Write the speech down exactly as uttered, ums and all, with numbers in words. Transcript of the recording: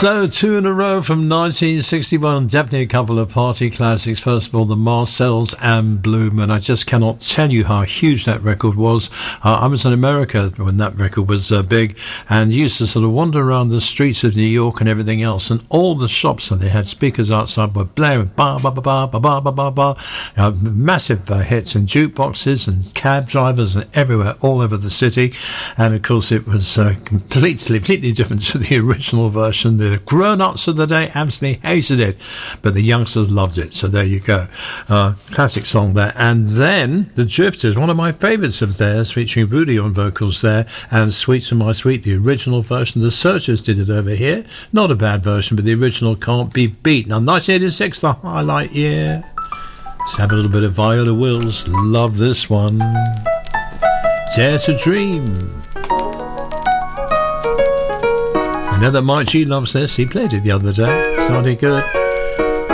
So, two in a row from nineteen sixty-one. Definitely a couple of party classics. First of all, the Marcells and Bloom. And I just cannot tell you how huge that record was. Uh, I was in America when that record was uh, big, and used to sort of wander around the streets of New York and everything else. And all the shops that they had speakers outside were blaring ba ba ba ba ba ba ba ba ba. Uh, massive uh, hits and jukeboxes and cab drivers and everywhere, all over the city. And of course, it was uh, completely, completely different to the original version. The grown-ups of the day absolutely hated it, but the youngsters loved it. So there you go. Uh, classic song there. And then the Drifters, one of my favourites of theirs, featuring Rudy on vocals there, and Sweet to My Sweet, the original version. The Searchers did it over here. Not a bad version, but the original can't be beat. Now, nineteen eighty-six, the highlight year. Let's have a little bit of Viola Wills. Love this one. Dare to Dream. I know that Mike G loves this. He played it the other day. Sounded good.